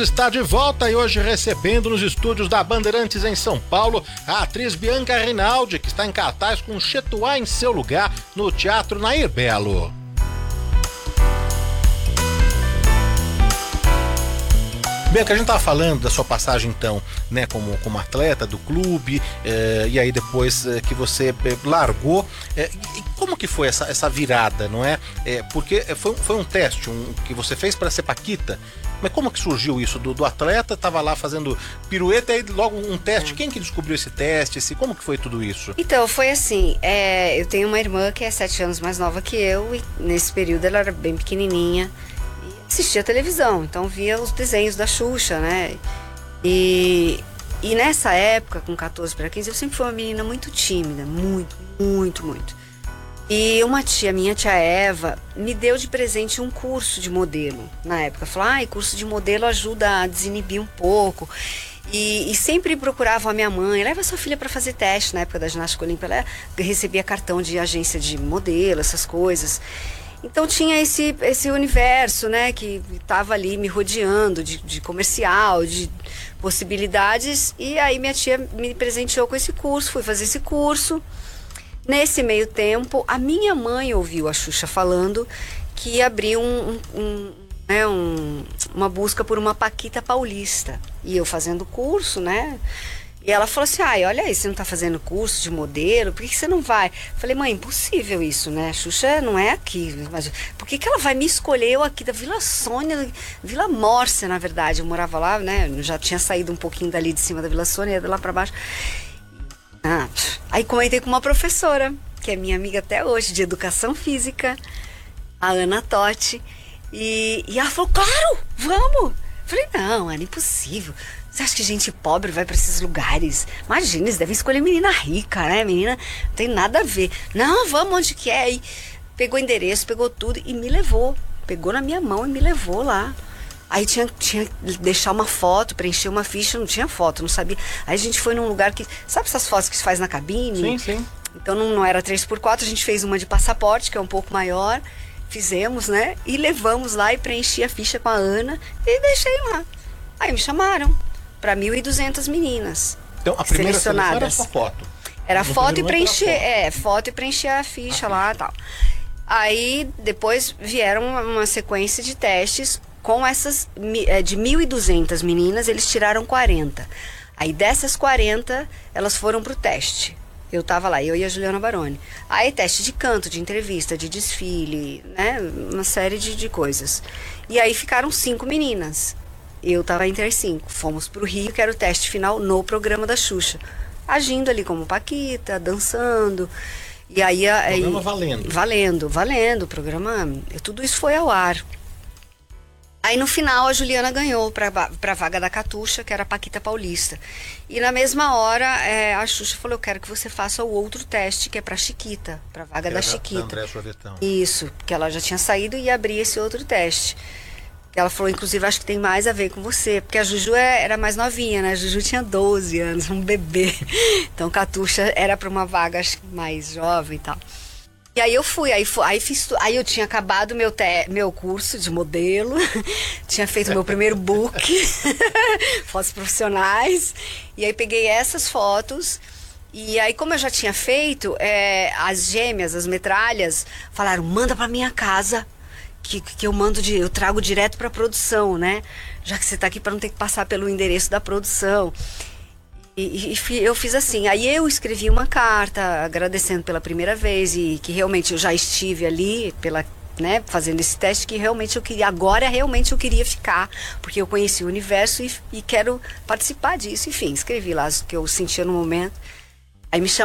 Está de volta e hoje recebendo nos estúdios da Bandeirantes em São Paulo a atriz Bianca Rinaldi, que está em cartaz com Chetuá em Seu Lugar no Teatro Nair Belo. Bianca, a gente estava falando da sua passagem então, né, como atleta do clube, e aí depois que você largou, e como que foi essa virada, não é? Porque foi um teste que você fez para ser paquita, mas como que surgiu isso? Do atleta, estava lá fazendo pirueta e logo um teste, quem que descobriu esse teste? Como que foi tudo isso? Então, foi assim, eu tenho uma irmã que é 7 anos mais nova que eu, e nesse período ela era bem pequenininha, assistia televisão, então via os desenhos da Xuxa, né? E nessa época, com 14 para 15, eu sempre fui uma menina muito tímida, muito. E uma minha tia Eva, me deu de presente um curso de modelo na época. Falou, curso de modelo ajuda a desinibir um pouco. E sempre procurava a minha mãe, leva sua filha para fazer teste. Na época da ginástica olímpica, ela recebia cartão de agência de modelo, essas coisas. Então tinha esse universo, né, que estava ali me rodeando de comercial, de possibilidades. E aí minha tia me presenteou com esse curso, fui fazer esse curso. Nesse meio tempo, a minha mãe ouviu a Xuxa falando que ia abrir uma busca por uma paquita paulista. E eu fazendo curso, né? E ela falou assim, olha aí, você não tá fazendo curso de modelo, por que você não vai? Falei, mãe, impossível isso, né? Xuxa não é aqui. Mas por que ela vai me escolher eu aqui da Vila Sônia, Vila Mórcia, na verdade? Eu morava lá, né? Eu já tinha saído um pouquinho dali de cima da Vila Sônia, ia lá pra baixo. Aí comentei com uma professora, que é minha amiga até hoje, de educação física, a Ana Totti. E ela falou, claro, vamos! Falei, não, Ana, impossível. Você acha que gente pobre vai para esses lugares? Imagina, eles devem escolher menina rica, né? Menina, não tem nada a ver. Não, vamos onde que é. E pegou o endereço, pegou tudo e me levou. Pegou na minha mão e me levou lá. Aí tinha que deixar uma foto, preencher uma ficha, não tinha foto, não sabia. Aí a gente foi num lugar que... Sabe essas fotos que se faz na cabine? Sim. Então não era 3x4, a gente fez uma de passaporte, que é um pouco maior. Fizemos, né? E levamos lá e preenchi a ficha com a Ana e deixei lá. Aí me chamaram para 1.200 meninas. Então a primeira selecionadas. Era só foto. Era foto e preencher, foto e preencher a ficha lá e tal. Aí depois vieram uma sequência de testes com essas de 1.200 meninas, eles tiraram 40. Aí dessas 40, elas foram pro teste. Eu tava lá, eu e a Juliana Baroni. Aí teste de canto, de entrevista, de desfile, né? Uma série de coisas. E aí ficaram 5 meninas. Eu tava entre as 5. Fomos pro Rio, que era o teste final no programa da Xuxa. Agindo ali como paquita, dançando. E aí... Programa valendo. Valendo. O programa... Tudo isso foi ao ar. Aí no final a Juliana ganhou pra vaga da Catuxa, que era a paquita paulista. E na mesma hora a Xuxa falou, eu quero que você faça o outro teste, que é pra Chiquita, pra vaga da Chiquita. André Sorvetão. Isso, porque ela já tinha saído e ia abrir esse outro teste. Ela falou, inclusive, acho que tem mais a ver com você, porque a Juju era mais novinha, né? A Juju tinha 12 anos, um bebê. Então, Catuxa era para uma vaga mais jovem e tal. E aí eu fui, aí eu tinha acabado meu curso de modelo, tinha feito meu primeiro book, fotos profissionais, e aí peguei essas fotos. E aí, como eu já tinha feito, as gêmeas, as metralhas, falaram, manda para minha casa, que eu trago direto para produção, né? Já que você tá aqui para não ter que passar pelo endereço da produção. E eu fiz assim, aí eu escrevi uma carta agradecendo pela primeira vez e que realmente eu já estive ali fazendo esse teste, que realmente eu queria, agora realmente eu queria ficar, porque eu conheci o universo e quero participar disso. Enfim, escrevi lá o que eu sentia no momento. Aí me chamaram